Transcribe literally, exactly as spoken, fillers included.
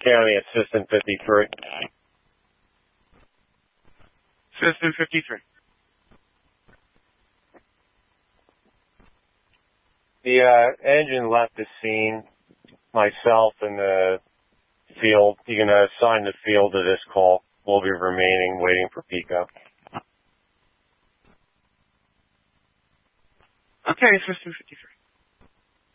County at System fifty-three. System fifty-three. The uh, engine left the scene. Myself and the field, you can assign the field to this call. We'll be remaining waiting for Pico. Okay, System fifty-three.